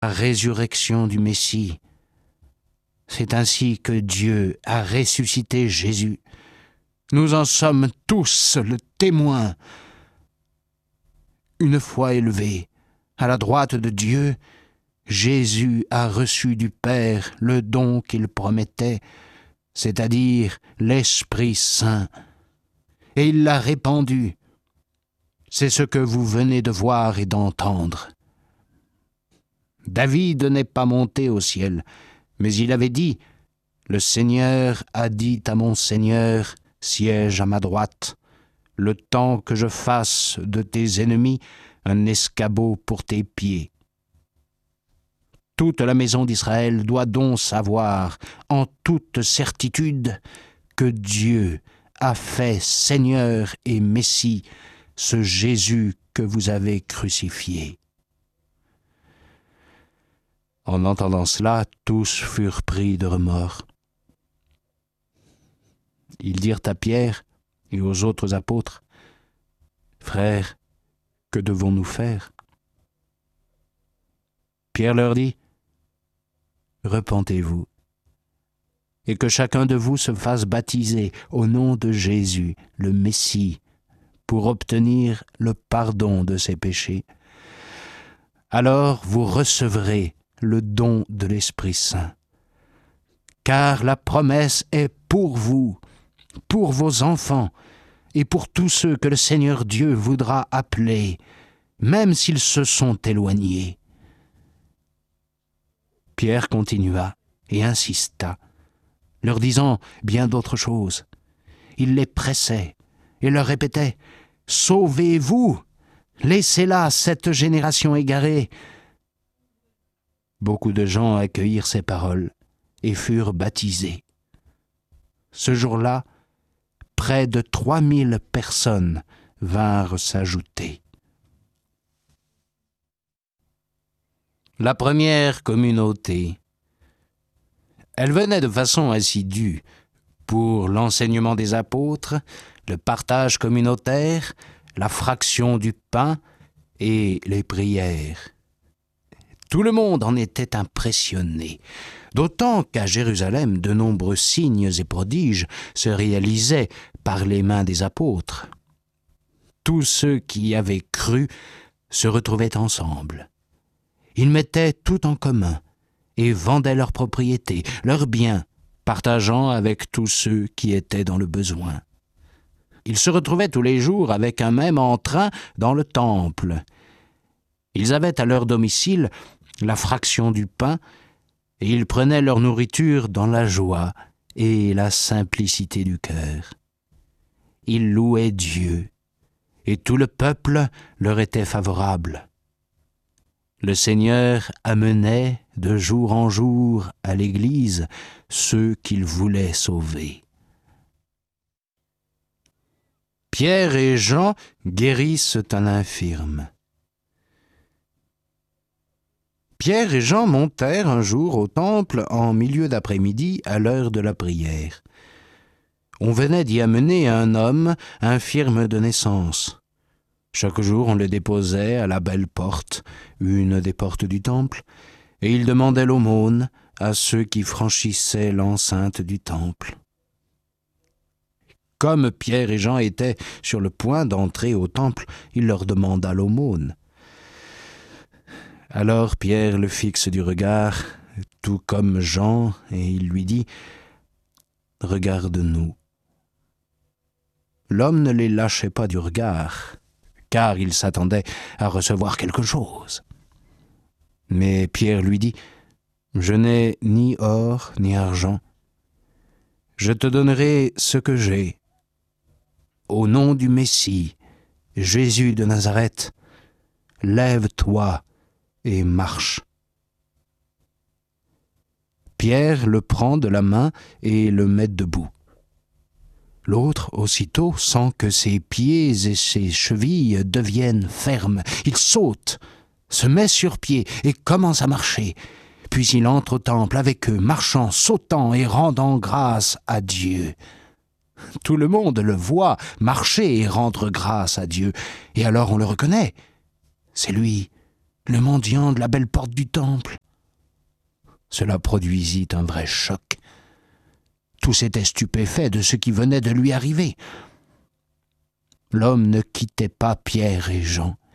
la résurrection du Messie. C'est ainsi que Dieu a ressuscité Jésus. Nous en sommes tous le témoin. Une fois élevé à la droite de Dieu, Jésus a reçu du Père le don qu'il promettait, c'est-à-dire l'Esprit Saint, et il l'a répandu. C'est ce que vous venez de voir et d'entendre. David n'est pas monté au ciel, mais il avait dit « Le Seigneur a dit à mon Seigneur, siège à ma droite, le temps que je fasse de tes ennemis un escabeau pour tes pieds. » Toute la maison d'Israël doit donc savoir en toute certitude que Dieu a fait Seigneur et Messie ce Jésus que vous avez crucifié. En entendant cela, tous furent pris de remords. Ils dirent à Pierre et aux autres apôtres, « Frères, que devons-nous faire ?» Pierre leur dit, « Repentez-vous, et que chacun de vous se fasse baptiser au nom de Jésus, le Messie, pour obtenir le pardon de ses péchés. Alors vous recevrez le don de l'Esprit Saint. Car la promesse est pour vous, pour vos enfants, et pour tous ceux que le Seigneur Dieu voudra appeler, même s'ils se sont éloignés. » Pierre continua et insista, leur disant bien d'autres choses. Il les pressait et leur répétait « Sauvez-vous, laissez là cette génération égarée. » Beaucoup de gens accueillirent ces paroles et furent baptisés. Ce jour-là, près de 3000 personnes vinrent s'ajouter. La première communauté. Elle venait de façon assidue pour l'enseignement des apôtres, le partage communautaire, la fraction du pain et les prières. Tout le monde en était impressionné, d'autant qu'à Jérusalem, de nombreux signes et prodiges se réalisaient par les mains des apôtres. Tous ceux qui y avaient cru se retrouvaient ensemble. Ils mettaient tout en commun et vendaient leurs propriétés, leurs biens, partageant avec tous ceux qui étaient dans le besoin. Ils se retrouvaient tous les jours avec un même entrain dans le temple. Ils avaient à leur domicile la fraction du pain, et ils prenaient leur nourriture dans la joie et la simplicité du cœur. Ils louaient Dieu, et tout le peuple leur était favorable. Le Seigneur amenait de jour en jour à l'Église ceux qu'il voulait sauver. Pierre et Jean guérissent un infirme. Pierre et Jean montèrent un jour au temple en milieu d'après-midi à l'heure de la prière. On venait d'y amener un homme infirme de naissance. Chaque jour, on le déposait à la belle porte, une des portes du temple, et il demandait l'aumône à ceux qui franchissaient l'enceinte du temple. Comme Pierre et Jean étaient sur le point d'entrer au temple, il leur demanda l'aumône. Alors Pierre le fixe du regard, tout comme Jean, et il lui dit « Regarde-nous ». L'homme ne les lâchait pas du regard, car il s'attendait à recevoir quelque chose. Mais Pierre lui dit « Je n'ai ni or ni argent. Je te donnerai ce que j'ai. Au nom du Messie, Jésus de Nazareth, lève-toi et marche. » Pierre le prend de la main et le met debout. L'autre, aussitôt, sent que ses pieds et ses chevilles deviennent fermes. Il saute, se met sur pied et commence à marcher. Puis il entre au temple avec eux, marchant, sautant et rendant grâce à Dieu. Tout le monde le voit marcher et rendre grâce à Dieu. Et alors on le reconnaît. C'est lui, le mendiant de la belle porte du temple. Cela produisit un vrai choc. Tous étaient stupéfaits de ce qui venait de lui arriver. L'homme ne quittait pas Pierre et Jean.